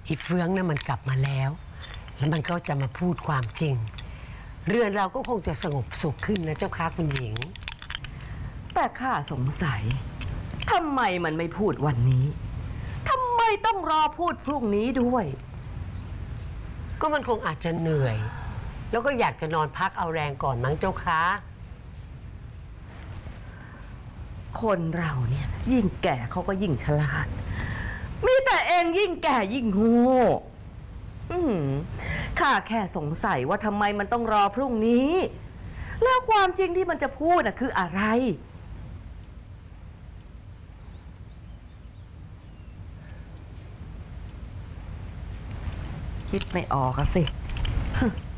อีเฟืองน่ะมันกลับมาแล้วมันก็จะมาพูดความจริงเรือนเราก็คงจะสงบสุขขึ้นนะเจ้าค่ะคุณหญิงแต่ข้าสงสัยทำไมมันไม่พูดวันนี้ทำไมต้องรอพูดพรุ่งนี้ด้วยก็มันคงอาจจะเหนื่อยแล้วก็อยากจะนอนพักเอาแรงก่อนมั้งเจ้าค่ะคนเราเนี่ยยิ่งแก่เขาก็ยิ่งฉลาดมีแต่เองยิ่งแก่ยิ่งโง่ข้าแค่สงสัยว่าทำไมมันต้องรอพรุ่งนี้แล้วความจริงที่มันจะพูดน่ะคืออะไรคิดไม่ออกอะสิ